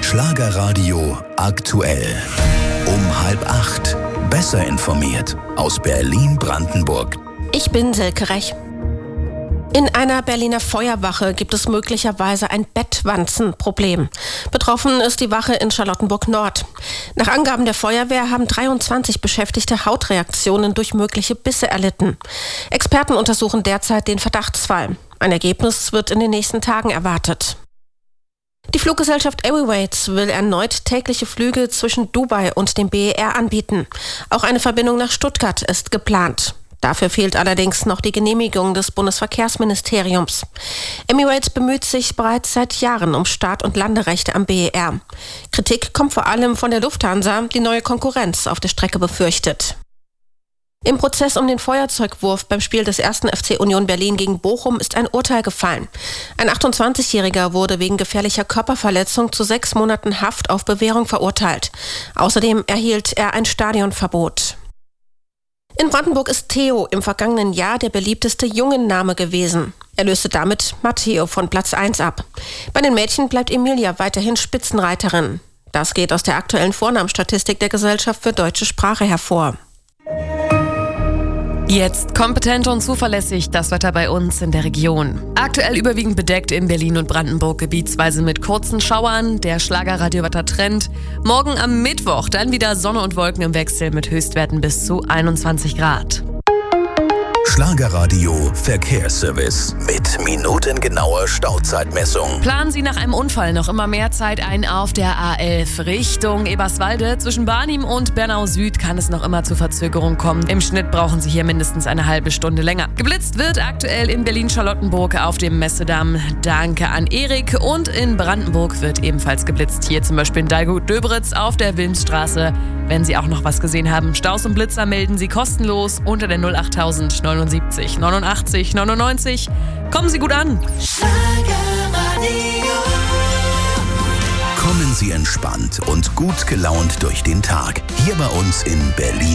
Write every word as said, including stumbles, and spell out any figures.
Schlagerradio aktuell. Um halb acht. Besser informiert aus Berlin-Brandenburg. Ich bin Silke Rech. In einer Berliner Feuerwache gibt es möglicherweise ein Bettwanzenproblem. Betroffen ist die Wache in Charlottenburg-Nord. Nach Angaben der Feuerwehr haben dreiundzwanzig Beschäftigte Hautreaktionen durch mögliche Bisse erlitten. Experten untersuchen derzeit den Verdachtsfall. Ein Ergebnis wird in den nächsten Tagen erwartet. Die Fluggesellschaft Emirates will erneut tägliche Flüge zwischen Dubai und dem B E R anbieten. Auch eine Verbindung nach Stuttgart ist geplant. Dafür fehlt allerdings noch die Genehmigung des Bundesverkehrsministeriums. Emirates bemüht sich bereits seit Jahren um Start- und Landerechte am B E R. Kritik kommt vor allem von der Lufthansa, die neue Konkurrenz auf der Strecke befürchtet. Im Prozess um den Feuerzeugwurf beim Spiel des ersten F C Union Berlin gegen Bochum ist ein Urteil gefallen. Ein achtundzwanzigjähriger wurde wegen gefährlicher Körperverletzung zu sechs Monaten Haft auf Bewährung verurteilt. Außerdem erhielt er ein Stadionverbot. In Brandenburg ist Theo im vergangenen Jahr der beliebteste Jungenname gewesen. Er löste damit Matteo von Platz eins ab. Bei den Mädchen bleibt Emilia weiterhin Spitzenreiterin. Das geht aus der aktuellen Vornamenstatistik der Gesellschaft für deutsche Sprache hervor. Jetzt kompetent und zuverlässig das Wetter bei uns in der Region. Aktuell überwiegend bedeckt in Berlin und Brandenburg, gebietsweise mit kurzen Schauern. Der Schlagerradiowetter-Trend. Morgen am Mittwoch dann wieder Sonne und Wolken im Wechsel mit Höchstwerten bis zu einundzwanzig Grad. Schlagerradio Verkehrsservice mit minutengenauer Stauzeitmessung. Planen Sie nach einem Unfall noch immer mehr Zeit ein auf der A elf Richtung Eberswalde. Zwischen Barnim und Bernau Süd kann es noch immer zu Verzögerung kommen. Im Schnitt brauchen Sie hier mindestens eine halbe Stunde länger. Geblitzt wird aktuell in Berlin-Charlottenburg auf dem Messedamm. Danke an Erik. Und in Brandenburg wird ebenfalls geblitzt. Hier zum Beispiel in Dalgut-Döberitz auf der Wilmsstraße. Wenn Sie auch noch was gesehen haben, Staus und Blitzer melden Sie kostenlos unter der null achttausend neunundsiebzig neunundachtzig neunundneunzig. Kommen Sie gut an. Kommen Sie entspannt und gut gelaunt durch den Tag. Hier bei uns in Berlin